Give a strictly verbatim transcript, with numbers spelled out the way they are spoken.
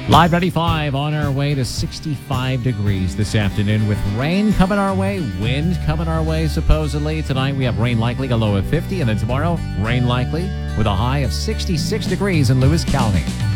Live ninety-five on our way to sixty-five degrees this afternoon with rain coming our way, wind coming our way supposedly. Tonight we have rain likely, a low of fifty, and then tomorrow rain likely with a high of sixty-six degrees in Lewis County.